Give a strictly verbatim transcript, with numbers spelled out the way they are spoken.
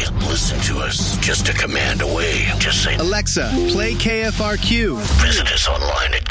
Listen to us just a command away. Just say, Alexa, play K F R Q. Visit us online at